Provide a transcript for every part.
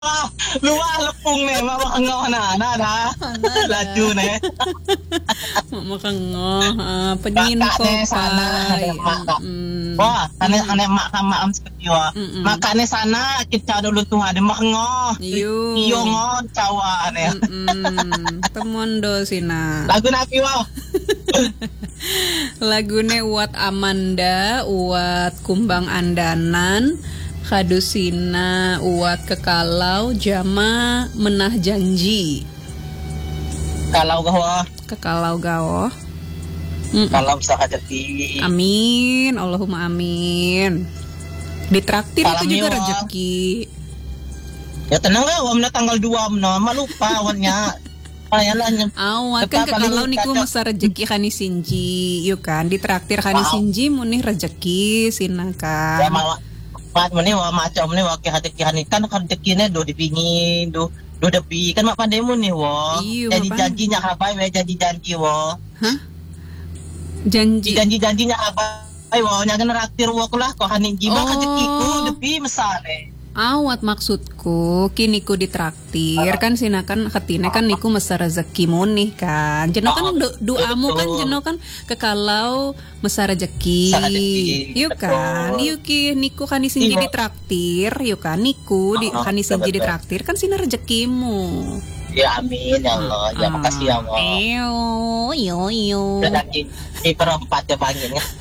Luwa lepung nih, mama ngona na. Laju nih. Makango, penyinko Sana pai. wah, ane mak sama am seperti wa. Makane sana kita dulu tuh ada makango. Iyo ngon cawa ane. Temondo sina. Lagu napi wa. Lagune uat Amanda, uat Kumbang Andanan, Kadusina, uat Kekalau, Jama Menah Janji. Kalau gawa, Kekalau gawo. kalau bisa hajati. Amin, Allahumma amin. Ditraktir itu juga Salam, rezeki. Ya tenang lah, wamna tanggal 2 mah lupa awalnya. Ayalah Awat kan kekalau niku masa rezeki kani sinji, yuk kan ditraktir kani sinji munih rezeki sina ya kan. mat meni wa macam ni wa ki hati kan rezekine do dipingin do depi kan mak pandemu nih wo. Iya, Jadi Mak janjinya apa we janji wo. Hah? Janjinya apa? Wo nya kan raktir wo kulah ko hanin jima rezekiku depi mesare. Awat maksudku kini ku ditraktir kan sina kan ketine kan niku mesa rezeki munih kan jeno kan doamu kan jeno kan kekalau mesa rezeki yuk kan yuk ki niku kan sinji ditraktir yuk kan niku di kan sinji ditraktir kan sina rezekimu. Ya amin ya Allah. Ya makasih ya Allah. Yo. Lagi di perempat ya bangin ya.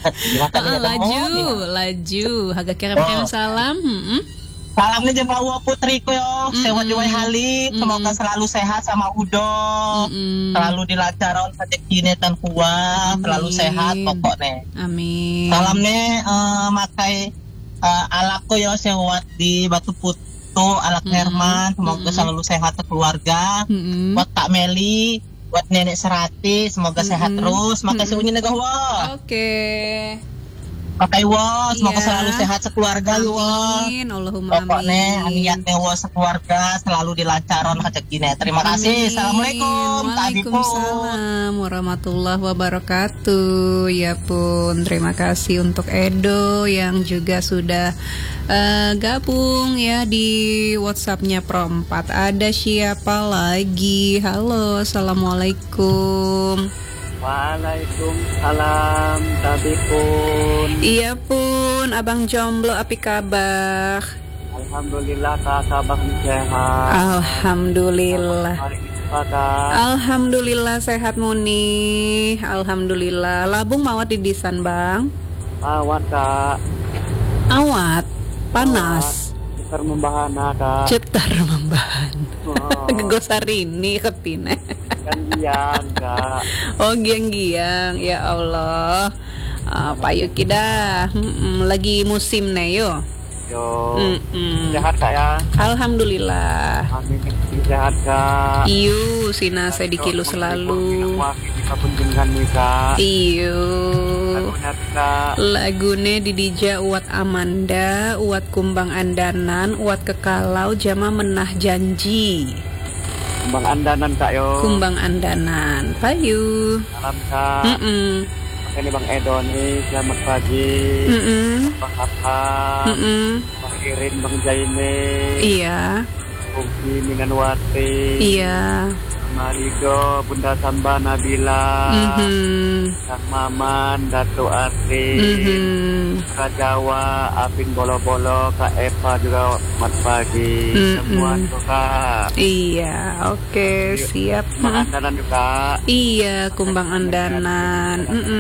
Laju haga kirim salam. Salamnya jemaah putriku yo, sewa diwai halik, semoga selalu sehat sama Udo, selalu dilancaron rezekine tan kuat, selalu sehat pokoknya. Amin. Salamnya makai alakku yo sewat di Batu Putu, alak Herman, semoga selalu sehat keluarga. Buat Kak Meli, buat Nenek Serati, semoga sehat terus. Makasih unyi negahwa. Oke. Pakai wo, semoga selalu sehat sekeluarga wo. Amin, Allahumma amin. Pokoknya niatnya wo sekeluarga selalu dilancaron rezekinya. Terima kasih. Assalamualaikum. Waalaikumsalam warahmatullahi wabarakatuh. Ya pun, terima kasih untuk Edo yang juga sudah gabung ya di WhatsApp-nya Pro4. Ada siapa lagi? Halo, assalamualaikum. Waalaikumsalam, tapi pun. Iya pun, abang jomblo api kabar. Alhamdulillah kabar sehat. Alhamdulillah. Alhamdulillah sehat muni. Alhamdulillah. Labung mawat di disan bang. Awat kak. Awat. Panas. Cetar membahana kak. Cetar membahan. Gegosarini ketine. Giang kak. Oh giang-giang ya Allah. Pak Yuki dah lagi musim nih yo. Sehat kak ya. Alhamdulillah. Amin sehat kak. Iyo sina saya dikilu selalu. Iyo. Lagune didija uat Amanda, uat Kumbang Andanan, uat Kekalau, Jama Menah Janji. Kumbang Andanan kak yo. Kumbang Andanan, payu. Salam kak. Ini Bang Edo nih, selamat pagi. Bang Hafham, Bang Irin, Bang Jaime. Iya. Bungki Minanwati. Iya. Marido, Bunda Samba Nabila, Kang Maman, Dato Ati, Kak Jawa, Apin Bolo-Bolo, Kak Eva juga selamat pagi. Semua tuh kak. Iya, oke, siap. Kumbang Andanan juga. Iya, Kumbang Andanan.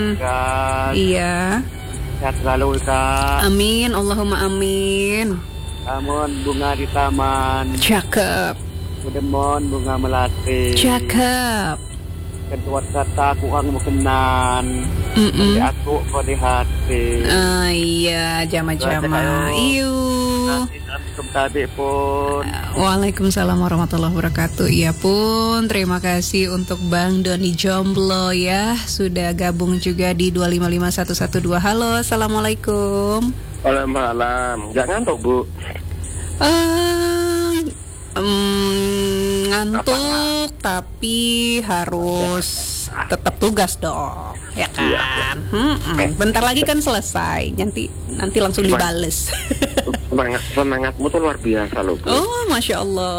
Iya. Sehat selalu kak. Amin, Allahumma amin. Namun bunga di taman. Cakep. Demon bunga melati. Cakep. Kedua kata aku ang mukenan. Jadi aku kok di hati. Iya, jama-jama. Iu. Tadi pun. Waalaikumsalam warahmatullahi wabarakatuh. Iya pun, terima kasih untuk Bang Doni Jomblo ya sudah gabung juga di 255112. Halo, assalamualaikum. Malam. Jangan ngantuk bu. Ngantuk tapi harus tetap tugas dong ya kan. Bentar lagi kan selesai, nanti langsung dibales. Semangatmu tuh luar biasa loh. Oh, Masya Allah.